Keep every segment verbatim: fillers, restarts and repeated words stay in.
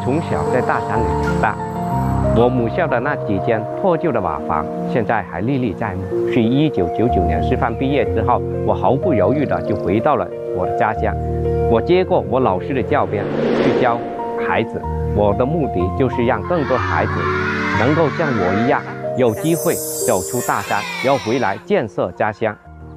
从小在大山里长大，我母校的那几间破旧的瓦房，现在还历历在目。是一九九九年师范毕业之后，我毫不犹豫的就回到了我的家乡。我接过我老师的教鞭，去教孩子。我的目的就是让更多孩子能够像我一样，有机会走出大山，要回来建设家乡。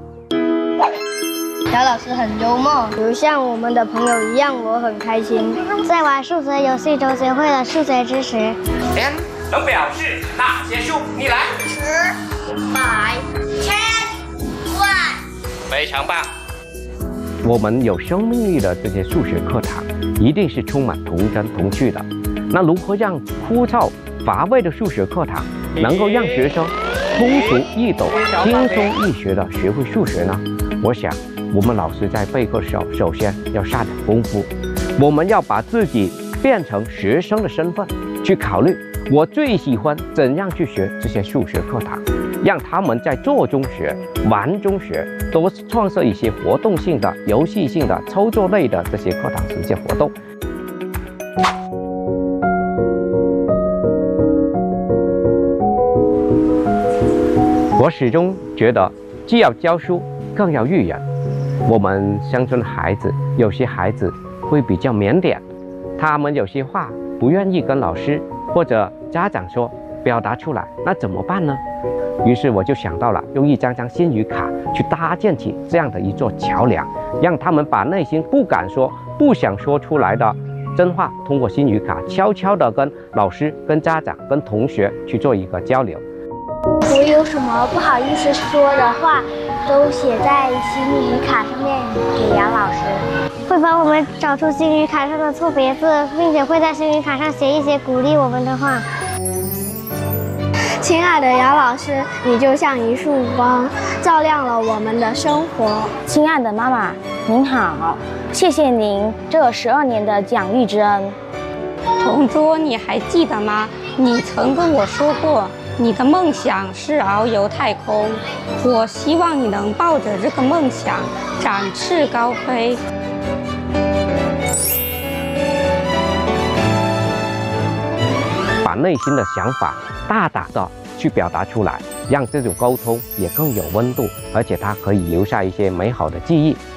姚老师很幽默，如像我们的朋友一样，我很开心。 在玩数学游戏中学会了数学知识。 n 能表示哪些数？你来。 十、百、千、万。 非常棒。 我们有生命力的这些数学课堂，一定是充满童真童趣的。那如何让枯燥乏味的数学课堂能够让学生通俗易懂、轻松易学的学会数学呢？我想，我们老师在备课时候，首先要下点功夫。我们要把自己变成学生的身份，去考虑我最喜欢怎样去学这些数学课堂，让他们在做中学、玩中学，多创设一些活动性的、游戏性的、操作类的这些课堂实践活动。我始终觉得，既要教书，更要育人。我们乡村的孩子，有些孩子会比较腼腆，他们有些话不愿意跟老师或者家长说，表达出来，那怎么办呢？于是我就想到了用一张张心语卡去搭建起这样的一座桥梁，让他们把内心不敢说、不想说出来的真话，通过心语卡悄悄地跟老师、跟家长、跟同学去做一个交流。 我有什么不好意思说的话，都写在心语卡上面给杨老师，会帮我们找出心语卡上的错别字，并且会在心语卡上写一些鼓励我们的话。 亲爱的姚老师，你就像一束光，照亮了我们的生活。 亲爱的妈妈，您好，谢谢您这十二年的养育之恩。 同桌，你还记得吗？你曾跟我说过，你的梦想是遨游太空。我希望你能抱着这个梦想展翅高飞。 把内心的想法大胆的去表达出来，让这种沟通也更有温度，而且它可以留下一些美好的记忆。